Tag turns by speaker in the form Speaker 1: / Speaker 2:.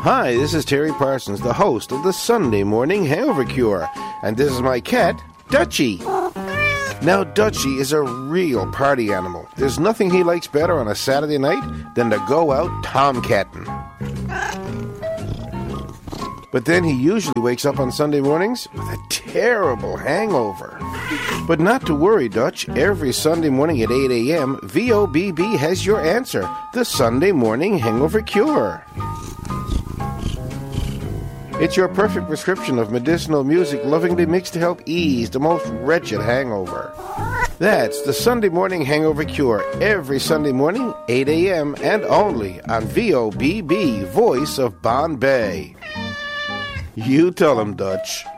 Speaker 1: Hi, this is Terry Parsons, the host of the Sunday Morning Hangover Cure, and this is my cat, Dutchie. Now, Dutchie is a real party animal. There's nothing he likes better on a Saturday night than to go out tomcatting. But then he usually wakes up on Sunday mornings with a terrible hangover. But not to worry, Dutch. Every Sunday morning at 8 a.m., VOBB has your answer, the Sunday Morning Hangover Cure. It's your perfect prescription of medicinal music lovingly mixed to help ease the most wretched hangover. That's the Sunday Morning Hangover Cure, every Sunday morning, 8 a.m., and only on VOBB, Voice of Bombay. You tell him, Dutch.